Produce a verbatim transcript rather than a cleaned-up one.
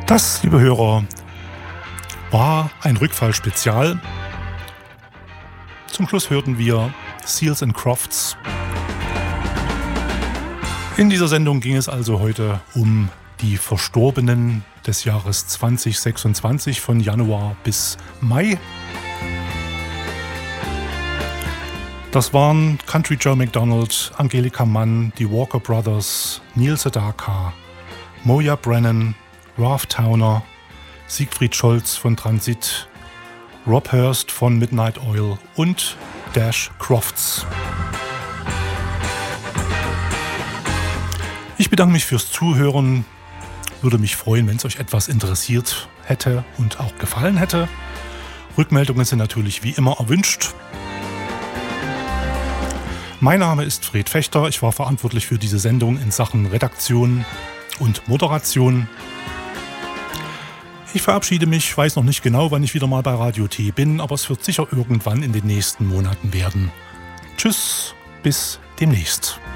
Das, liebe Hörer, war ein Rückfall-Spezial. Zum Schluss hörten wir Seals and Crofts. In dieser Sendung ging es also heute um die Verstorbenen des Jahres zwanzig sechsundzwanzig von Januar bis Mai. Das waren Country Joe McDonald, Angelika Mann, die Walker Brothers, Neil Sedaka, Moya Brennan, Ralph Towner, Siegfried Scholz von Transit, Rob Hurst von Midnight Oil und Dash Crofts. Ich bedanke mich fürs Zuhören. Würde mich freuen, wenn es euch etwas interessiert hätte und auch gefallen hätte. Rückmeldungen sind natürlich wie immer erwünscht. Mein Name ist Fred Fechter. Ich war verantwortlich für diese Sendung in Sachen Redaktion und Moderation. Ich verabschiede mich, weiß noch nicht genau, wann ich wieder mal bei Radio T bin, aber es wird sicher irgendwann in den nächsten Monaten werden. Tschüss, bis demnächst.